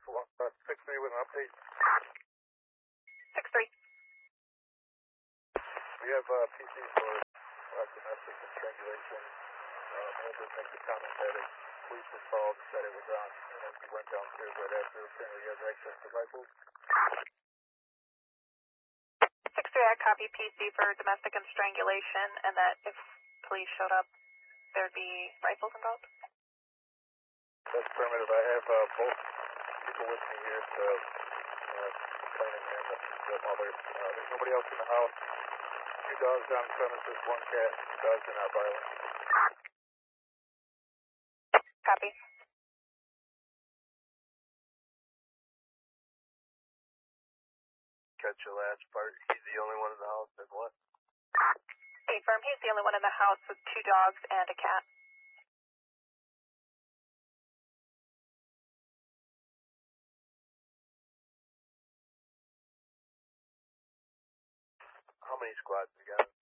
6-3 with an update. 6-3. We have PC for domestic strangulation. Amber makes a comment that if police were called and said it was on, and then we went downstairs right after, apparently he has access to rifles. 6-3, I copy PC for domestic and strangulation, and that if police showed up, there'd be rifles involved? That's affirmative. I have both people with me here, the complainant and the mother. There's nobody else in the house. 2 dogs on premises, 1 cat. Dogs are not violent. Copy. Catch your last part. He's the only one in the house and what? Affirm, he's the only one in the house with 2 dogs and a cat. How many squads we got?